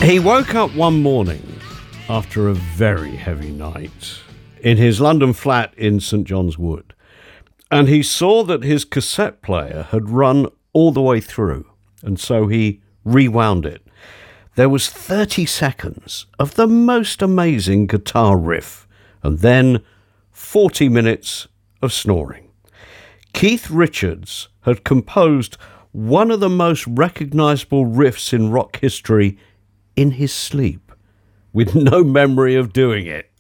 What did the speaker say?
He woke up one morning after a very heavy night in his London flat in St John's Wood, and he saw that his cassette player had run all the way through, and so he rewound it. There was 30 seconds of the most amazing guitar riff, and then 40 minutes of snoring. Keith Richards had composed one of the most recognisable riffs in rock history in his sleep, with no memory of doing it.